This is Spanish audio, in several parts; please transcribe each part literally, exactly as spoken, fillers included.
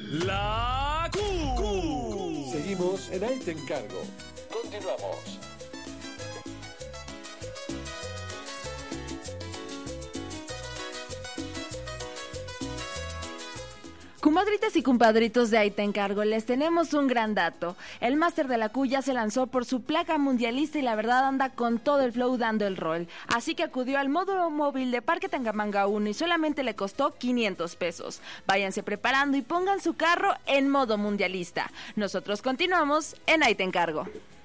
La Q. Q. Seguimos en Ahí Te Encargo. Continuamos. Comadritas y compadritos de Ahí Te Encargo, les tenemos un gran dato. El Máster de la Q ya se lanzó por su placa mundialista y la verdad anda con todo el flow dando el rol. Así que acudió al módulo móvil de Parque Tangamanga uno y solamente le costó quinientos pesos. Váyanse preparando y pongan su carro en modo mundialista. Nosotros continuamos en Ahí Te Encargo.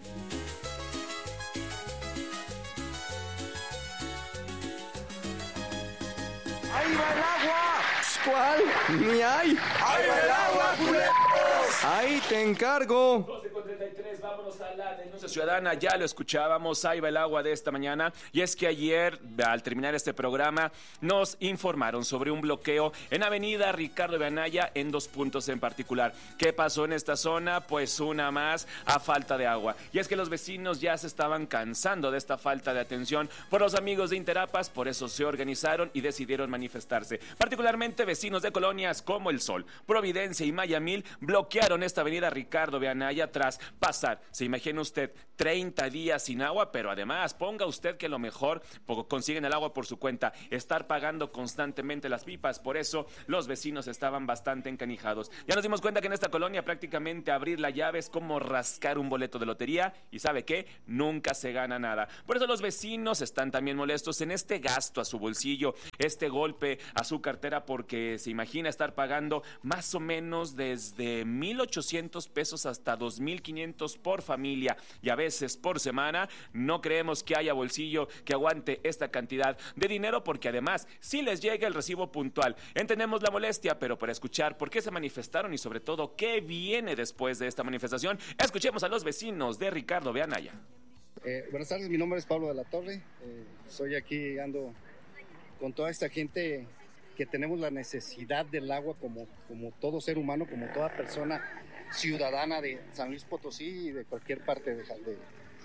¡Ahí va el agua! ¿Cuál? Ni hay. ¡Ahí va el agua, culeros! Ahí te encargo. doce con treinta y tres, vámonos a la denuncia ciudadana. Ya lo escuchábamos, ahí va el agua de esta mañana. Y es que ayer, al terminar este programa, nos informaron sobre un bloqueo en Avenida Ricardo de Anaya en dos puntos en particular. ¿Qué pasó en esta zona? Pues una más, a falta de agua. Y es que los vecinos ya se estaban cansando de esta falta de atención por los amigos de Interapas, por eso se organizaron y decidieron manifestarse. Particularmente vecinos de colonias como El Sol, Providencia y Mayamil bloquearon esta avenida Ricardo de Anaya tras pasar, se imagina usted, treinta días sin agua, pero además ponga usted que lo mejor consiguen el agua por su cuenta, estar pagando constantemente las pipas, por eso los vecinos estaban bastante encanijados. Ya nos dimos cuenta que en esta colonia prácticamente abrir la llave es como rascar un boleto de lotería y ¿sabe qué? Nunca se gana nada. Por eso los vecinos están también molestos en este gasto a su bolsillo, este golpe a su cartera, porque se imagina estar pagando más o menos desde mil ochocientos pesos hasta dos mil quinientos por familia y a veces por semana. No creemos que haya bolsillo que aguante esta cantidad de dinero, porque además si les llega el recibo puntual. Entendemos la molestia, pero para escuchar por qué se manifestaron y sobre todo qué viene después de esta manifestación, escuchemos a los vecinos de Ricardo de Anaya. Eh, buenas tardes, mi nombre es Pablo de la Torre, eh, soy aquí, ando con toda esta gente que tenemos la necesidad del agua como, como todo ser humano, como toda persona ciudadana de San Luis Potosí y de cualquier parte de, de,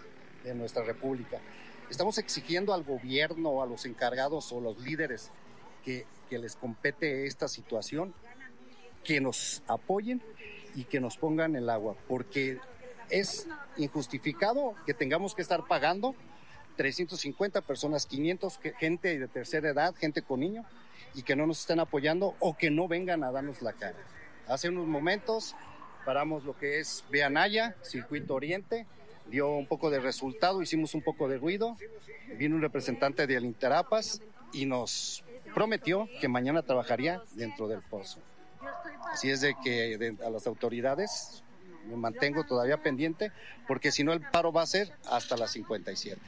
de nuestra república. Estamos exigiendo al gobierno, a los encargados o los líderes que, que les compete esta situación, que nos apoyen y que nos pongan el agua, porque es injustificado que tengamos que estar pagando trescientos cincuenta personas, quinientos, gente de tercera edad, gente con niños, y que no nos estén apoyando o que no vengan a darnos la cara. Hace unos momentos paramos lo que es Vía Anaya, Circuito Oriente, dio un poco de resultado, hicimos un poco de ruido, vino un representante del Interapas y nos prometió que mañana trabajaría dentro del pozo. Así es de que de, a las autoridades me mantengo todavía pendiente, porque si no el paro va a ser hasta las cincuenta y siete.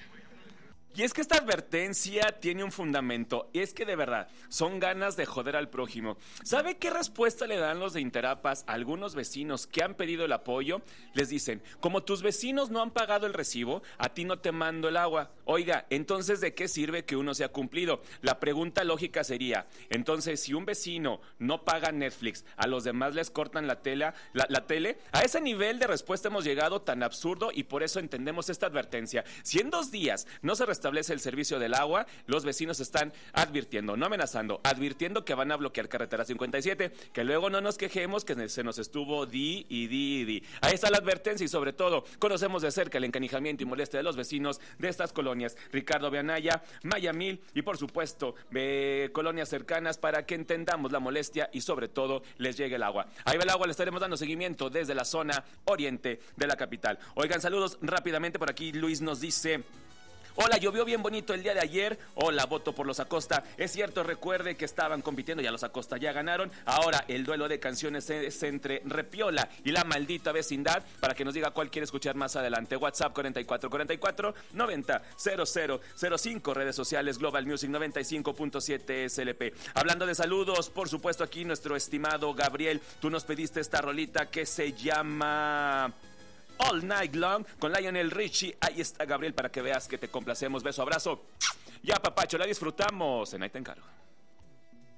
Y es que esta advertencia tiene un fundamento, y es que de verdad son ganas de joder al prójimo. ¿Sabe qué respuesta le dan los de Interapas a algunos vecinos que han pedido el apoyo? Les dicen, como tus vecinos no han pagado el recibo, a ti no te mando el agua. Oiga, entonces ¿de qué sirve que uno sea cumplido? La pregunta lógica sería, entonces si un vecino no paga Netflix, a los demás les cortan la, tela, la, la tele. A ese nivel de respuesta hemos llegado tan absurdo y por eso entendemos esta advertencia. Si en dos días no se establece el servicio del agua, los vecinos están advirtiendo, no amenazando, advirtiendo que van a bloquear carretera cincuenta y siete, que luego no nos quejemos que se nos estuvo di y di y di. Ahí está la advertencia y sobre todo conocemos de cerca el encanijamiento y molestia de los vecinos de estas colonias, Ricardo de Anaya, Mayamil y por supuesto eh, colonias cercanas, para que entendamos la molestia y sobre todo les llegue el agua. Ahí va el agua, le estaremos dando seguimiento desde la zona oriente de la capital. Oigan, saludos rápidamente, por aquí Luis nos dice: hola, llovió bien bonito el día de ayer. Hola, voto por los Acosta. Es cierto, recuerde que estaban compitiendo, ya los Acosta ya ganaron. Ahora el duelo de canciones es entre Repiola y La Maldita Vecindad, para que nos diga cuál quiere escuchar más adelante. WhatsApp cuarenta y cuatro cuarenta y cuatro noventa cero cero cero cinco, redes sociales Global Music noventa y cinco punto siete S L P. Hablando de saludos, por supuesto aquí nuestro estimado Gabriel, tú nos pediste esta rolita que se llama All Night Long con Lionel Richie. Ahí está, Gabriel, para que veas que te complacemos. Beso, abrazo. Ya, papacho, la disfrutamos en Ahí Te Encargo.